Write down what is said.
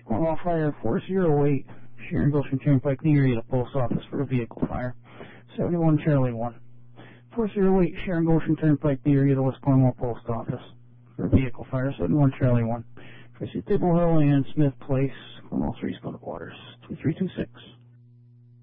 Cornwall Fire 408, Sharon Goshen Turnpike, the area of the post office for a vehicle fire. 71 Charlie 1. 408, Sharon Goshen Turnpike, the area of the West Cornwall post office for a vehicle fire. 71 Charlie 1. Tracy Table Hill and Smith Place, Cornwall 3 Scotted Waters. 2326.